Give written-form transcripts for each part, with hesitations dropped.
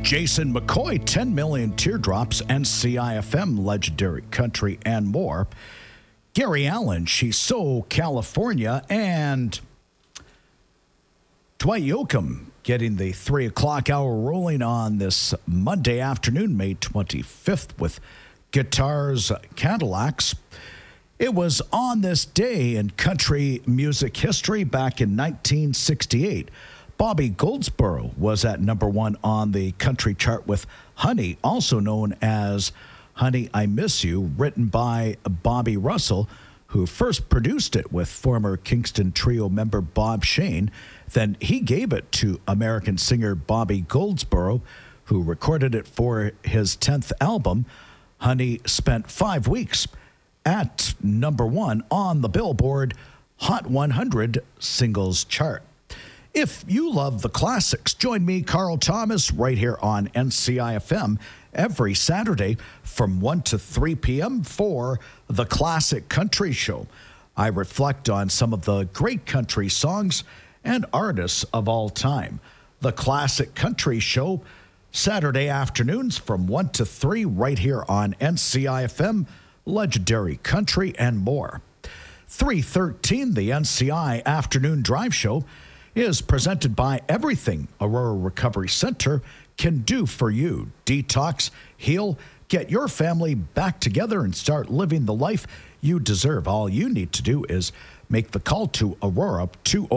Jason McCoy, 10 Million Teardrops, and CIFM, Legendary Country, and more. Gary Allan, She's So California, and Dwight Yoakam getting the 3 o'clock hour rolling on this Monday afternoon, May 25th, with Guitars Cadillacs. It was on this day in country music history back in 1968. Bobby Goldsboro was at number 1 on the country chart with Honey, also known as Honey, I Miss You, written by Bobby Russell, who first produced it with former Kingston Trio member Bob Shane. Then he gave it to American singer Bobby Goldsboro, who recorded it for his 10th album. Honey spent 5 weeks at number 1 on the Billboard Hot 100 singles chart. If you love the classics, join me, Carl Thomas, right here on NCIFM every Saturday from 1 to 3 p.m. for the Classic Country Show. I reflect on some of the great country songs and artists of all time. The Classic Country Show, Saturday afternoons from 1 to 3 right here on NCIFM, Legendary Country, and more. 3:13, the NCI Afternoon Drive Show, is presented by everything Aurora Recovery Center can do for you. Detox, heal, get your family back together and start living the life you deserve. All you need to do is make the call to Aurora,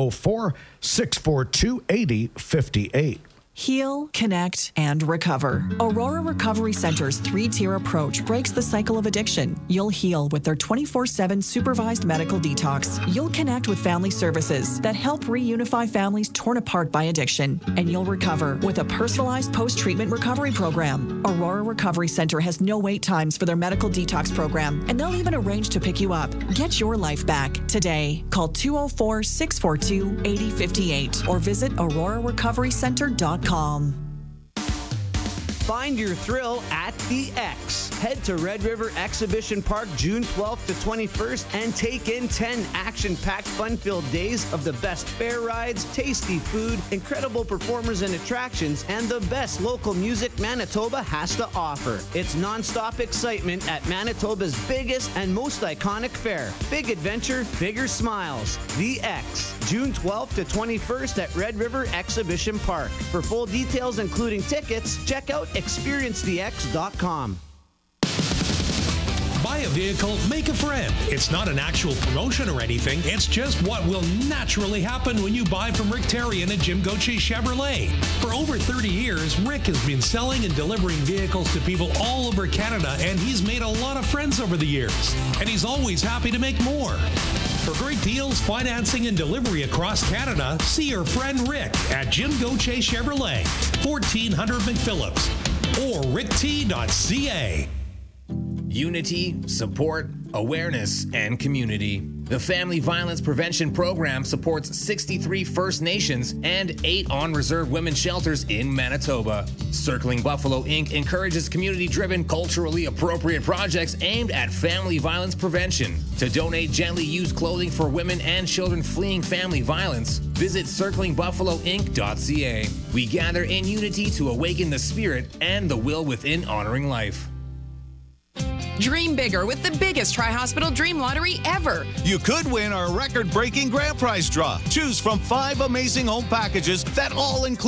204-642-8058. Heal, connect, and recover. Aurora Recovery Center's 3-tier approach breaks the cycle of addiction. You'll heal with their 24/7 supervised medical detox. You'll connect with family services that help reunify families torn apart by addiction. And you'll recover with a personalized post-treatment recovery program. Aurora Recovery Center has no wait times for their medical detox program, and they'll even arrange to pick you up. Get your life back today. Call 204-642-8058 or visit aurorarecoverycenter.com. Find your thrill at the X. Head to Red River Exhibition Park June 12th to 21st and take in 10 action-packed, fun-filled days of the best fair rides, tasty food, incredible performers and attractions, and the best local music Manitoba has to offer. It's non-stop excitement at Manitoba's biggest and most iconic fair. Big adventure, bigger smiles. The X, June 12th to 21st at Red River Exhibition Park. For full details, including tickets, check out experiencethex.com. Buy a vehicle, make a friend. It's not an actual promotion or anything. It's just what will naturally happen when you buy from Rick Terrian at Jim Gauthier Chevrolet. For over 30 years, Rick has been selling and delivering vehicles to people all over Canada, and he's made a lot of friends over the years. And he's always happy to make more. For great deals, financing, and delivery across Canada, see your friend Rick at Jim Gauthier Chevrolet, 1400 McPhillips, or rickt.ca. Unity, support, awareness, and community. The Family Violence Prevention Program supports 63 First Nations and 8 on-reserve women's shelters in Manitoba. Circling Buffalo Inc. encourages community-driven, culturally appropriate projects aimed at family violence prevention. To donate gently used clothing for women and children fleeing family violence, visit circlingbuffaloinc.ca. We gather in unity to awaken the spirit and the will within honoring life. Dream bigger with the biggest Tri-Hospital Dream Lottery ever. You could win our record-breaking grand prize draw. Choose from 5 amazing home packages that all include